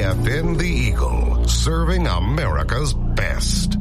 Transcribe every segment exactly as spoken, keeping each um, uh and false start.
F N The Eagle, serving America's best.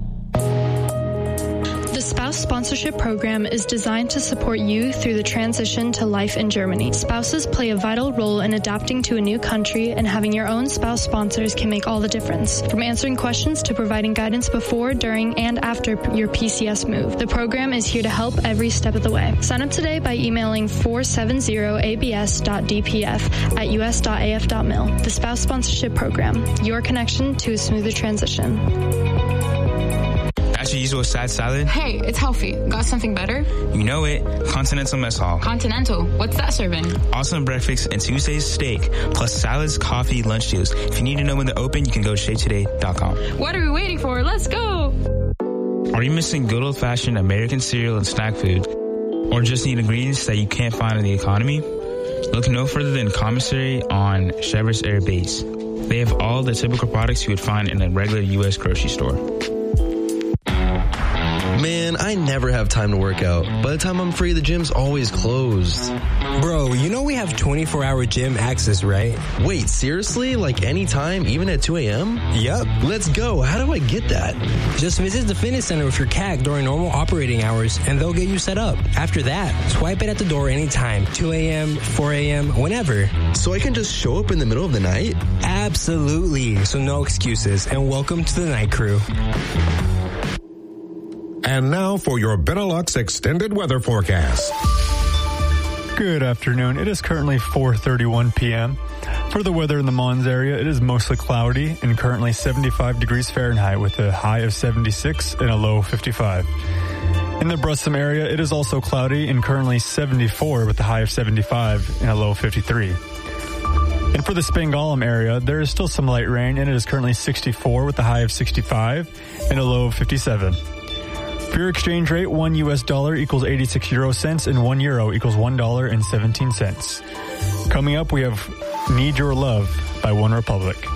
The Spouse Sponsorship Program is designed to support you through the transition to life in Germany. Spouses play a vital role in adapting to a new country, and having your own spouse sponsors can make all the difference. From answering questions to providing guidance before, during, and after your P C S move, the program is here to help every step of the way. Sign up today by emailing four seven zero A B S dot D P F at U S dot A F dot mil. The Spouse Sponsorship Program, your connection to a smoother transition. That's your usual side salad? Hey, it's healthy. Got something better? You know it. Continental Mess Hall. Continental? What's that serving? Awesome breakfast and Tuesday's steak, plus salads, coffee, lunch deals. If you need to know when they're open, you can go to shea today dot com. What are we waiting for? Let's go! Are you missing good old-fashioned American cereal and snack food? Or just need ingredients that you can't find in the economy? Look no further than Commissary on Chevrolet's Air Base. They have all the typical products you would find in a regular U S grocery store. Man, I never have time to work out. By the time I'm free, the gym's always closed. Bro, you know we have twenty-four hour gym access, right? Wait, seriously? Like anytime, even at two a.m.? Yup. Let's go. How do I get that? Just visit the fitness center with your C A C during normal operating hours, and they'll get you set up. After that, swipe it at the door anytime, two a.m., four a.m., whenever. So I can just show up in the middle of the night? Absolutely. So no excuses, and welcome to the Night Crew. And now for your Benelux extended weather forecast. Good afternoon. It is currently four thirty-one p.m. For the weather in the Mons area, it is mostly cloudy and currently seventy-five degrees Fahrenheit with a high of seventy-six and a low of fifty-five. In the Brussum area, it is also cloudy and currently seventy-four with a high of seventy-five and a low of fifty-three. And for the Spangdahlem area, there is still some light rain and it is currently sixty-four with a high of sixty-five and a low of fifty-seven. For your exchange rate, one U S dollar equals eighty-six euro cents and one euro equals one dollar and seventeen cents. Coming up, we have Need Your Love by One Republic.